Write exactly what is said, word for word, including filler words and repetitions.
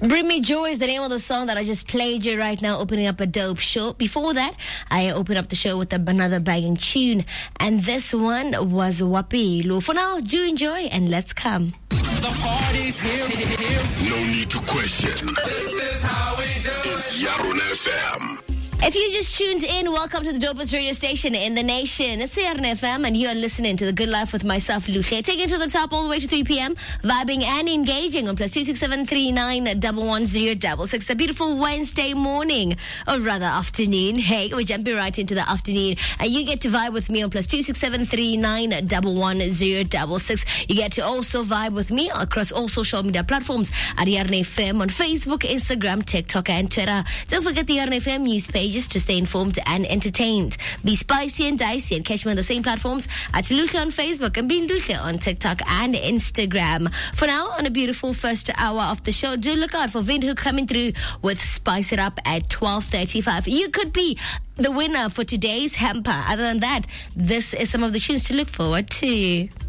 Bring Me Joy is the name of the song that I just played you right now, opening up a dope show. Before that, I opened up the show with another banging tune, and this one was Wapilo. For now, do enjoy, and let's come. The party's here, here. No need to question. This is how we do It's Yaron F M. If you just tuned in, welcome to the dopest radio station in the nation. It's Yaron F M, and you are listening to The Good Life with myself, Luhle. Take it to the top all the way to three p.m. Vibing and engaging on plus two six seven three nine one one zero six six. A beautiful Wednesday morning, or rather afternoon. Hey, we're jumping right into the afternoon, and you get to vibe with me on plus two six seven three nine one one zero six six. You get to also vibe with me across all social media platforms at Yaron F M on Facebook, Instagram, TikTok, and Twitter. Don't forget the Yaron F M news page to stay informed and entertained. Be spicy and dicey and catch me on the same platforms at Luhle on Facebook and Being Luhle on TikTok and Instagram. For now, on a beautiful first hour of the show, do look out for Windhoek coming through with Spice It Up at twelve thirty-five. You could be the winner for today's hamper. Other than that, this is some of the tunes to look forward to.